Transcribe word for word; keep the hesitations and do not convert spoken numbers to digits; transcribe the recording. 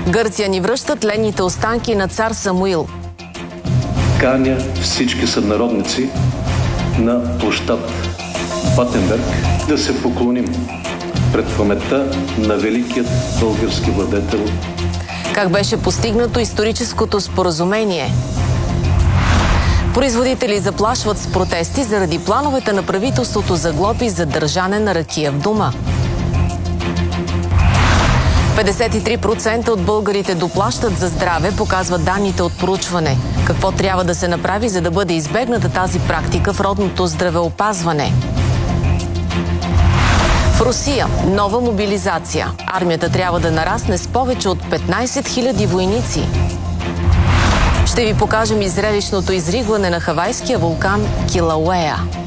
Гърция ни връща тленните останки на цар Самуил. Каня всички сънародници на площад Батенберг да се поклоним пред паметта на великият български владетел. Как беше постигнато историческото споразумение? Производители заплашват с протести заради плановете на правителството за глоби за държане на ракия в дома. петдесет и три процента от българите доплащат за здраве, показват данните от проучване. Какво трябва да се направи, за да бъде избегната тази практика в родното здравеопазване? В Русия нова мобилизация. Армията трябва да нарасне с повече от петнайсет хиляди войници. Ще ви покажем и зрелищното изригване на хавайския вулкан Килауея.